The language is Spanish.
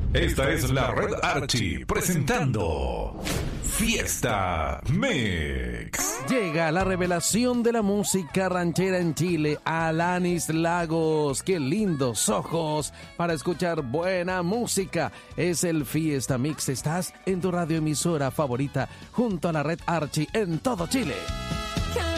Esta es la Red Archie presentando Fiesta Mix. Llega la revelación de la música ranchera en Chile, Alanis Lagos. ¡Qué lindos ojos para escuchar buena música! Es el Fiesta Mix. Estás en tu radioemisora favorita junto a la Red Archie en todo Chile.